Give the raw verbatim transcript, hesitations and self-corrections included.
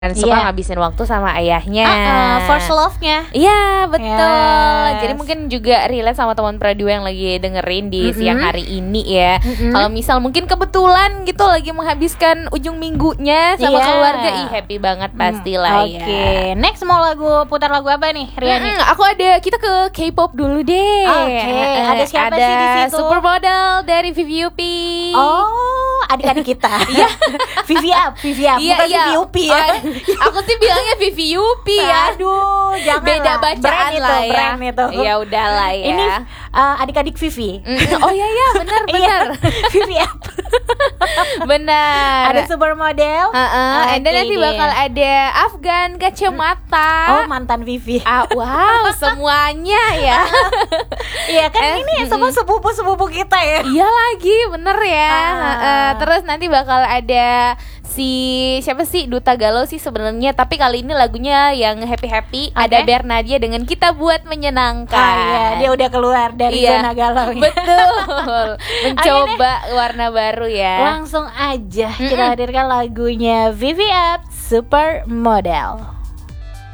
Dan suka Iya. ngabisin waktu sama ayahnya. Uh-uh, first love-nya. Iya betul. Yes. Jadi mungkin juga relate sama teman Pradua yang lagi dengerin di Mm-mm. siang hari ini ya. Mm-mm. Kalau misal mungkin kebetulan gitu lagi menghabiskan ujung minggunya sama Iya. keluarga, ih happy banget pastilah Oke, ya. next mau lagu putar lagu apa nih, Riani? Mm-mm, aku ada kita ke K-pop dulu deh. Oke, Eh, ada siapa ada sih di situ? Supermodel dari V V U P. Oh, adik-adik kita. Iya. Vivi Up, Vivi Up, Iya, bukan iya. Vivi Upi ya. Oh, aku sih bilangnya V V U P ya. Aduh, jangan Beda lah. bacaan Brand itu, lah ya. brand itu. Ya udahlah ya. Ini uh, adik-adik Vivi. Mm, oh iya ya, benar benar. Vivi Up. Benar. Ada supermodel. Heeh, and then Oke nanti deh. bakal ada Afgan kacamata. Oh, mantan Vivi. Ah, wow, semuanya ya. Iya kan Eh, ini semua sepupu-sepupu kita ya. Iya lagi, bener ya. Ah. Heeh, terus nanti bakal ada si siapa sih Duta Galau sih sebenarnya, tapi kali ini lagunya yang happy happy. Oke. Ada Bernadia dengan Kita Buat Menyenangkan. Ah, iya, dia udah keluar dari Iya. zona galau. Betul. Mencoba warna baru ya. Langsung aja kita Mm-mm. hadirkan lagunya Vivi Up Supermodel.